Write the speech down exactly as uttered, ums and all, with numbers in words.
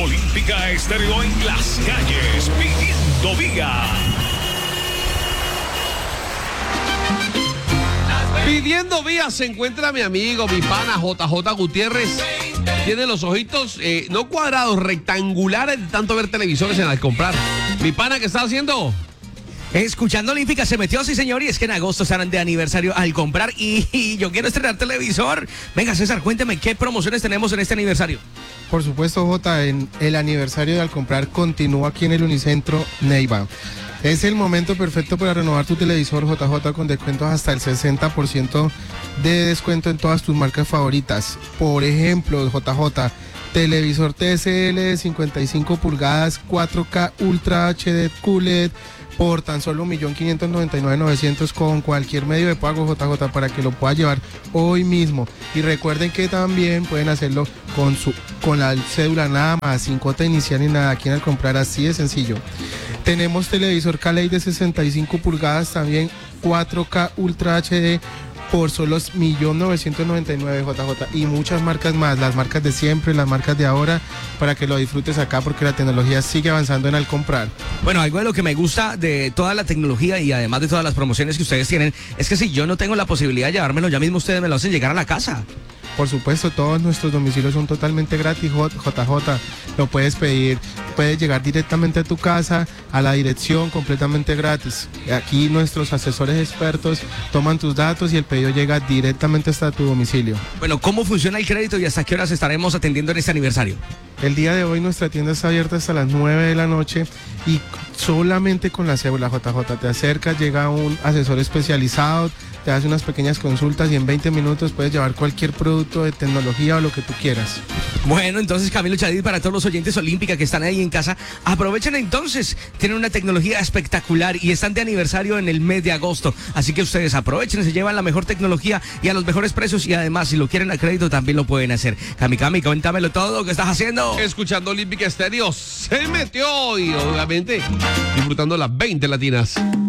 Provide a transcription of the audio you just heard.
Olímpica Estéreo en las calles, pidiendo vida. Pidiendo vías se encuentra mi amigo, mi pana J J Gutiérrez. Tiene los ojitos eh, no cuadrados, rectangulares de tanto ver televisores en al comprar. Mi pana, ¿qué está haciendo? Escuchando Olímpica se metió, sí señor, y es que en agosto estarán de aniversario al comprar y, y yo quiero estrenar televisor. Venga César, cuénteme qué promociones tenemos en este aniversario. Por supuesto, Jota, en el aniversario de Al Comprar continúa aquí en el Unicentro Neiva. Es el momento perfecto para renovar tu televisor J J con descuentos hasta el sesenta por ciento de descuento en todas tus marcas favoritas. Por ejemplo, J J, televisor T S L de cincuenta y cinco pulgadas, cuatro K Ultra H D Q L E D por tan solo un millón quinientos noventa y nueve mil novecientos con cualquier medio de pago J J para que lo pueda llevar hoy mismo. Y recuerden que también pueden hacerlo con su con la cédula nada más, sin cuota inicial ni nada, aquí en Al Comprar, así de sencillo. Tenemos televisor K L E D de sesenta y cinco pulgadas, también cuatro K Ultra H D por solo un millón novecientos noventa y nueve mil J J y muchas marcas más, las marcas de siempre, las marcas de ahora, para que lo disfrutes acá porque la tecnología sigue avanzando en Al Comprar. Bueno, algo de lo que me gusta de toda la tecnología y además de todas las promociones que ustedes tienen es que si yo no tengo la posibilidad de llevármelo, ya mismo ustedes me lo hacen llegar a la casa. Por supuesto, todos nuestros domicilios son totalmente gratis, J J. Lo puedes pedir, puedes llegar directamente a tu casa, a la dirección, completamente gratis. Aquí nuestros asesores expertos toman tus datos y el pedido llega directamente hasta tu domicilio. Bueno, ¿cómo funciona el crédito y hasta qué horas estaremos atendiendo en este aniversario? El día de hoy nuestra tienda está abierta hasta las nueve de la noche y solamente con la cédula J J te acercas, llega un asesor especializado, te hace unas pequeñas consultas y en veinte minutos puedes llevar cualquier producto de tecnología o lo que tú quieras. Bueno, entonces Camilo Chadid, para todos los oyentes Olímpica que están ahí en casa, aprovechen entonces, tienen una tecnología espectacular y están de aniversario en el mes de agosto, así que ustedes aprovechen, se llevan la mejor tecnología y a los mejores precios y además si lo quieren a crédito también lo pueden hacer. Cami Cami, cuéntamelo todo, ¿qué estás haciendo? Escuchando Olímpica Estéreo, se metió y obviamente disfrutando las veinte latinas.